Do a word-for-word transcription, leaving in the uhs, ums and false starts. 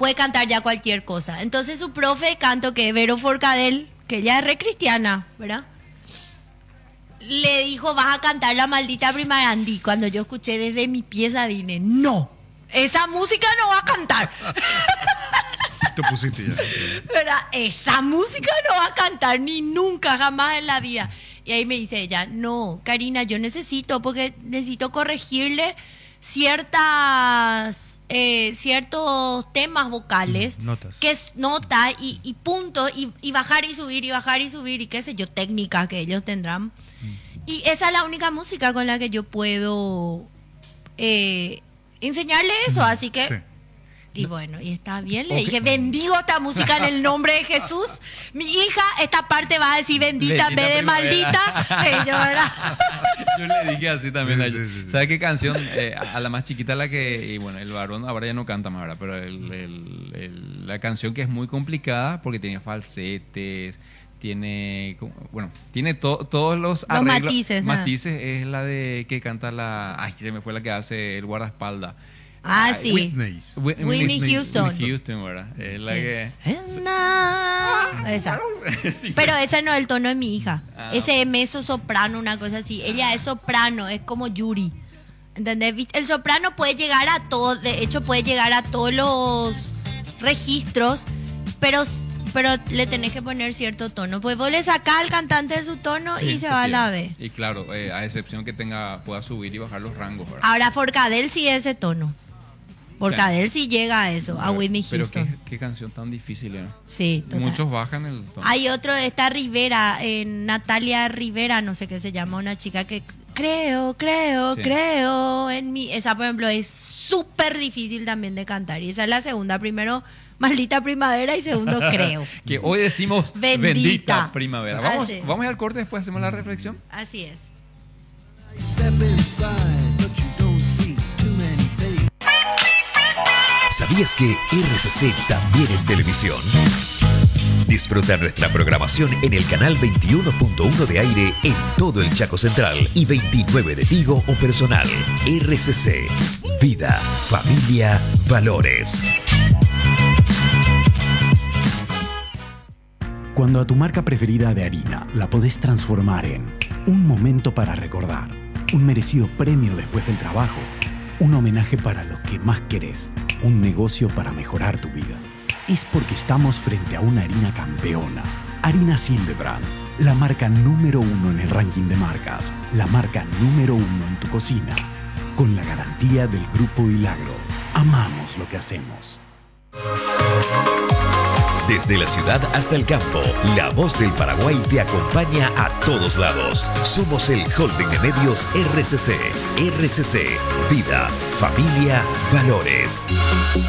puede cantar ya cualquier cosa. Entonces su profe de canto, que es Vero Forcadell, que ella es re cristiana, ¿verdad? Le dijo, vas a cantar La Maldita Primarandí. Cuando yo escuché desde mi pieza, vine, no, esa música no va a cantar. Te pusiste ya. ¿Verdad? Esa música no va a cantar ni nunca, jamás en la vida. Y ahí me dice ella, no, Karina, yo necesito, porque necesito corregirle ciertas eh, ciertos temas vocales, Mm, notas. que es nota y, y punto, y, y bajar y subir y bajar y subir y qué sé yo, técnica que ellos tendrán. Mm. Y esa es la única música con la que yo puedo eh, enseñarle eso, mm, así que sí. Y bueno, y está bien, le okay. dije, bendigo esta música en el nombre de Jesús. Mi hija, esta parte va a decir bendita en vez de maldita. Y yo, ¿verdad? Yo le dije así también. Sí, sí, sí, sí. ¿Sabes qué canción? Eh, a la más chiquita, la que, y bueno, el varón ahora ya no canta más, ¿verdad? Pero el, el, el, la canción que es muy complicada porque tiene falsetes, tiene, bueno, tiene to, todos los, los arreglos, matices. matices ¿eh? Es la de que canta la, ay, se me fue la que hace el guardaespaldas. Ah, sí. Whitney. Whitney, Whitney Houston. Whitney Houston, ¿verdad? Es la sí. que... Esa. Pero ese no es el tono de mi hija. Ah, ese es mezzo soprano, una cosa así. Ella es soprano, es como Yuri. ¿Entendés? El soprano puede llegar a todo, de hecho puede llegar a todos los registros, pero, pero le tenés que poner cierto tono. Pues vos le sacás al cantante de su tono sí, y se va a la B. Y claro, eh, a excepción que tenga pueda subir y bajar los rangos, ¿verdad? Ahora Forcadell sí es ese tono. Forcadell sí llega a eso, a Whitney Houston. Pero qué, qué canción tan difícil, ¿eh? Sí, total. Muchos bajan el tono. Hay otro, esta Rivera, eh, Natalia Rivera, no sé qué se llama, una chica que creo, creo, sí. creo en mí. Esa, por ejemplo, es súper difícil también de cantar. Y esa es la segunda. Primero, Maldita Primavera, y segundo, creo. Que hoy decimos Bendita, Bendita Primavera. Vamos, Así. vamos al corte, después hacemos la reflexión. Así es. ¿Sabías que R C C también es televisión? Disfruta nuestra programación en el canal veintiuno punto uno de aire en todo el Chaco Central y veintinueve de Tigo o Personal. R C C, vida, familia, valores. Cuando a tu marca preferida de harina la podés transformar en un momento para recordar, un merecido premio después del trabajo, un homenaje para los que más querés, un negocio para mejorar tu vida, es porque estamos frente a una harina campeona. Harinas Hildebrand, la marca número uno en el ranking de marcas, la marca número uno en tu cocina, con la garantía del Grupo Hilagro. Amamos lo que hacemos. Desde la ciudad hasta el campo, la voz del Paraguay te acompaña a todos lados. Somos el holding de medios R C C. R C C, vida, familia, valores.